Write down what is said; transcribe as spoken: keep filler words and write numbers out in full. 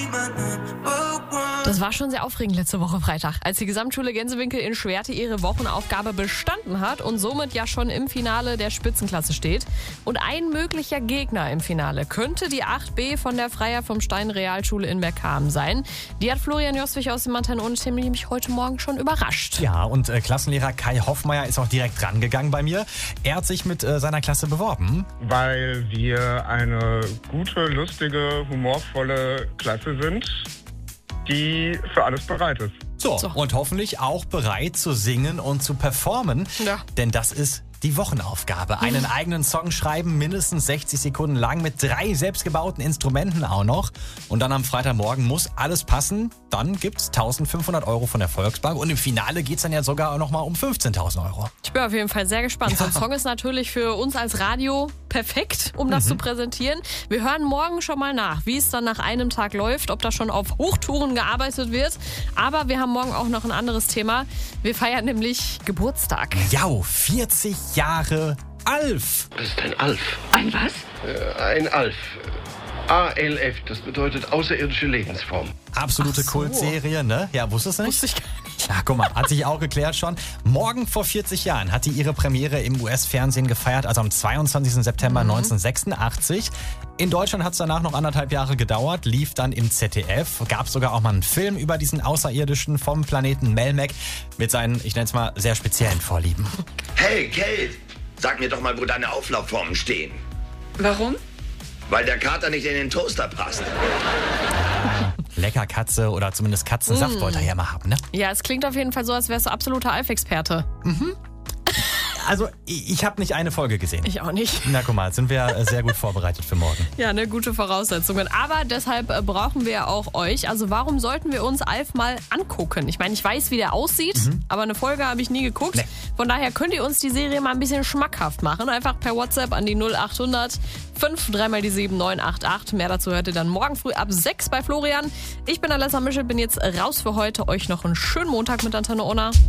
Das war schon sehr aufregend letzte Woche Freitag, als die Gesamtschule Gänsewinkel in Schwerte ihre Wochenaufgabe bestanden hat und somit ja schon im Finale der Spitzenklasse steht. Und ein möglicher Gegner im Finale könnte die acht B von der Freier vom Stein Realschule in Bergkamen sein. Die hat Florian Joswig aus dem Mathe-Team nämlich heute Morgen schon überrascht. Ja, und äh, Klassenlehrer Kai Hoffmeier ist auch direkt rangegangen bei mir. Er hat sich mit äh, seiner Klasse beworben. Weil wir eine gute, lustige, humorvolle Klasse sind, die für alles bereit ist. So, So. und hoffentlich auch bereit zu singen und zu performen. Ja. Denn das ist die Wochenaufgabe. Einen eigenen Song schreiben, mindestens sechzig Sekunden lang, mit drei selbstgebauten Instrumenten auch noch. Und dann am Freitagmorgen muss alles passen. Dann gibt's eintausendfünfhundert Euro von der Volksbank. Und im Finale geht's dann ja sogar noch mal um fünfzehntausend Euro. Ich bin auf jeden Fall sehr gespannt. So ein Song ist natürlich für uns als Radio perfekt, um das zu präsentieren. Wir hören morgen schon mal nach, wie es dann nach einem Tag läuft, ob da schon auf Hochtouren gearbeitet wird. Aber wir haben morgen auch noch ein anderes Thema. Wir feiern nämlich Geburtstag. Jau, vierzig Jahre Alf. Was ist ein Alf? Ein was? Äh, ein Alf. A L F, das bedeutet außerirdische Lebensform. Absolute Ach so. Kultserie, ne? Ja, wusstest du nicht? Wusste ich gar nicht. Ja, guck mal, hat sich auch geklärt schon. Morgen vor vierzig Jahren hat die ihre Premiere im U S-Fernsehen gefeiert, also am zweiundzwanzigsten September neunzehnhundertsechsundachtzig. In Deutschland hat es danach noch anderthalb Jahre gedauert, lief dann im Z D F. Gab sogar auch mal einen Film über diesen Außerirdischen vom Planeten Melmac mit seinen, ich nenne es mal, sehr speziellen Vorlieben. Hey, Kate, sag mir doch mal, wo deine Auflaufformen stehen. Warum? Weil der Kater nicht in den Toaster passt. Lecker Katze oder zumindest Katzensaft wollte er ja mal haben, ne? Ja, es klingt auf jeden Fall so, als wärst du absoluter Alf-Experte. Also, ich, ich habe nicht eine Folge gesehen. Ich auch nicht. Na guck mal, sind wir äh, sehr gut vorbereitet für morgen. Ja, ne, gute Voraussetzungen. Aber deshalb äh, brauchen wir ja auch euch. Also warum sollten wir uns Alf mal angucken? Ich meine, ich weiß, wie der aussieht, aber eine Folge habe ich nie geguckt. Nee. Von daher könnt ihr uns die Serie mal ein bisschen schmackhaft machen. Einfach per WhatsApp an die null achthundert fünf dreimal die sieben neun acht acht. Mehr dazu hört ihr dann morgen früh ab sechs bei Florian. Ich bin Alessa Mischel, bin jetzt raus für heute. Euch noch einen schönen Montag mit Antenne Ona.